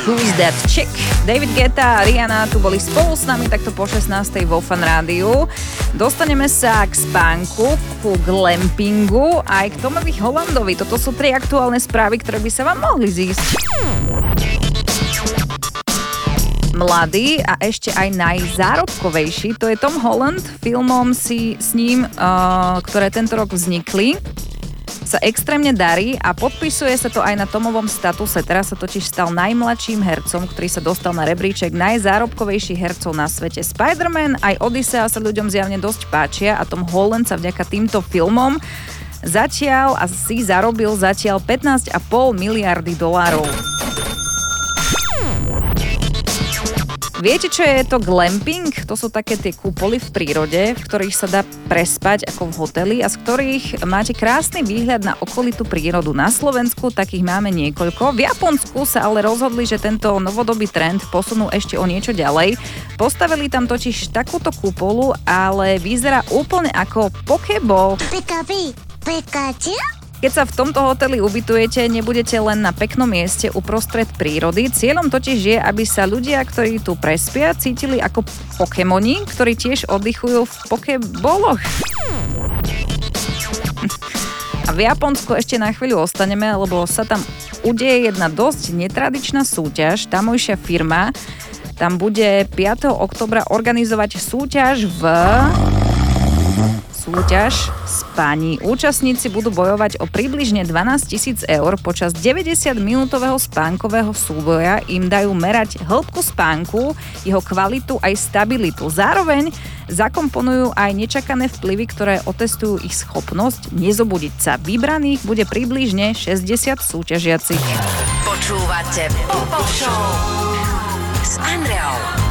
Who's That Chick? David Guetta a Rihanna tu boli spolu s nami takto po 16. vo Fan Rádiu. Dostaneme sa k spánku, ku glampingu a aj k Tomovi Hollandovi. Toto sú 3 aktuálne správy, ktoré by sa vám mohli zísť. Mladý a ešte aj najzárobkovejší, to je Tom Holland, filmom si s ním, ktoré tento rok vznikli, sa extrémne darí a podpisuje sa to aj na Tomovom statuse. Teraz sa totiž stal najmladším hercom, ktorý sa dostal na rebríček najzárobkovejších hercov na svete. Spider-Man aj Odyssea sa ľuďom zjavne dosť páčia a Tom Holland sa vďaka týmto filmom zatiaľ asi zarobil 15,5 miliardy dolárov. Viete, čo je to glamping? To sú také tie kúpoly v prírode, v ktorých sa dá prespať ako v hoteli a z ktorých máte krásny výhľad na okolitú prírodu. Na Slovensku takých máme niekoľko. V Japonsku sa ale rozhodli, že tento novodobý trend posunú ešte o niečo ďalej. Postavili tam totiž takúto kúpolu, ale vyzerá úplne ako Pokéball. Pikachu? Keď sa v tomto hoteli ubytujete, nebudete len na peknom mieste uprostred prírody. Cieľom totiž je, aby sa ľudia, ktorí tu prespia, cítili ako Pokémoni, ktorí tiež oddychujú v Pokéboloch. A v Japonsku ešte na chvíľu ostaneme, lebo sa tam udeje jedna dosť netradičná súťaž. Tamojšia firma tam bude 5. októbra organizovať súťaž spaní. Účastníci budú bojovať o približne 12 000 eur. Počas 90-minútového spánkového súboja im dajú merať hĺbku spánku, jeho kvalitu aj stabilitu. Zároveň zakomponujú aj nečakané vplyvy, ktoré otestujú ich schopnosť nezobudiť sa. Vybraných bude približne 60 súťažiacich. Počúvate Pop Show s Andreou.